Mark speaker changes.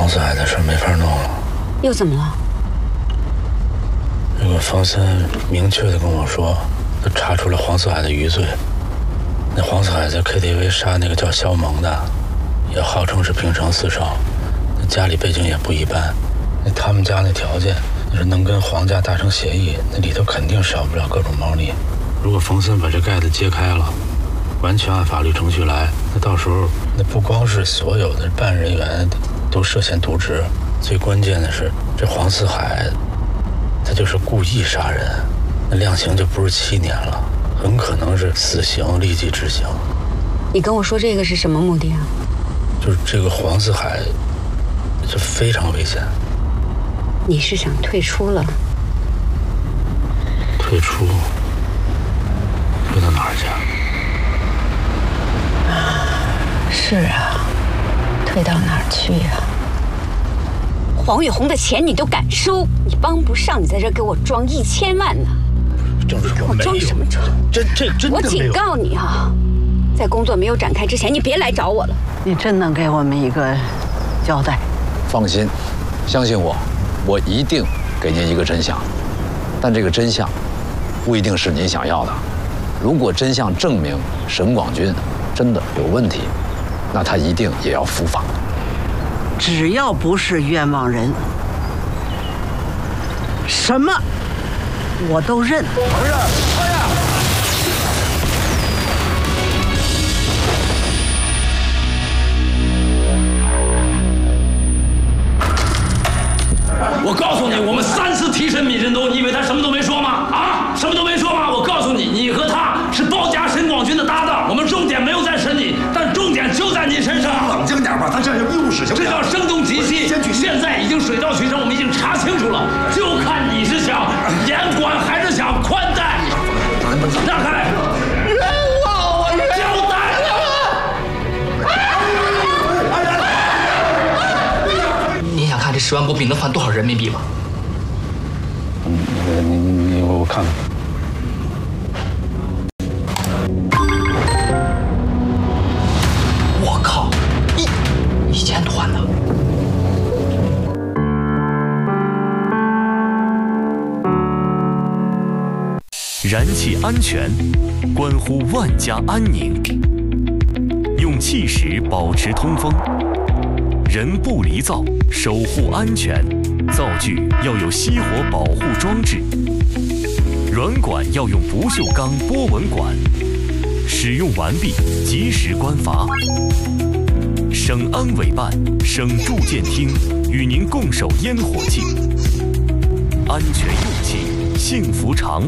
Speaker 1: 黄四海的事没法弄了。
Speaker 2: 又怎么了？
Speaker 1: 这个方森明确的跟我说，他查出了黄四海的余罪。那黄四海在 KTV 杀那个叫肖萌的，也号称是平城四少，那家里背景也不一般。那他们家那条件，要是能跟黄家达成协议，那里头肯定少不了各种猫腻。如果冯森把这盖子揭开了，完全按法律程序来，那到时候那不光是所有的办案人员都涉嫌渎职，最关键的是这黄四海，他就是故意杀人，那量刑就不是7年了，很可能是死刑立即执行。
Speaker 2: 你跟我说这个是什么目的啊？
Speaker 1: 就是这个黄四海，这非常危险。
Speaker 2: 你是想退出了？
Speaker 1: 退出？退到哪儿去？
Speaker 2: 是啊，退到哪儿去呀？黄雨红的钱你都敢收，你帮不上，你在这给我装1000万呢？
Speaker 1: 郑主任，
Speaker 2: 我装什么装？
Speaker 1: 这真的
Speaker 2: 我警告你啊，在工作没有展开之前，你别来找我了。
Speaker 3: 你真能给我们一个交代？
Speaker 4: 放心，相信我，我一定给您一个真相。但这个真相不一定是您想要的。如果真相证明沈广军真的有问题，那他一定也要伏法。
Speaker 3: 只要不是冤枉人，什么我都认。
Speaker 5: 我告诉你，我们3次提审闵振东，你以为他什么都没说吗？啊，什么都没说吗？我告诉你，你和他是包夹沈广军的搭档。我们重点没有在审你，但重点就在你身上。
Speaker 6: 冷静点吧，他这是误使行
Speaker 5: 这叫声东击西。现在已经水到渠成，我们已经查清楚了，就看你是想严管还是想宽待。让开！
Speaker 6: 冤枉我！
Speaker 5: 交代
Speaker 7: 了！你想看这10万波币能换多少人民币吗？
Speaker 1: 你我看看。
Speaker 7: 我靠，1000多万呢！
Speaker 8: 燃气安全关乎万家安宁，用气石保持通风，人不离灶，守护安全。灶具要有熄火保护装置，软管要用不锈钢波纹管，使用完毕及时关阀。省安委办、省住建厅与您共守烟火气，安全用气，幸福长。